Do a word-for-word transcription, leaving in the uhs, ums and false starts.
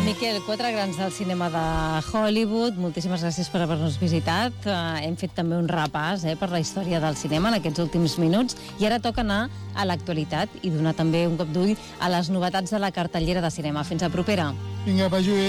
Miquel, quatre grans del cinema de Hollywood, moltíssimes gràcies per haver-nos visitat. Uh, hem fet també un repàs eh, per la història del cinema en aquests últims minuts i ara toca anar a l'actualitat i donar també un cop d'ull a les novetats de la cartellera de cinema. Fins a propera. Vinga, va, Lluís.